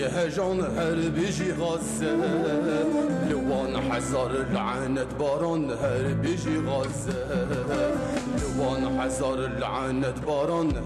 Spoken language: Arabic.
هجان هر بيجي غزة لوان حزار لعنة باران هر بيجي غزة لوان حزار لعنة باران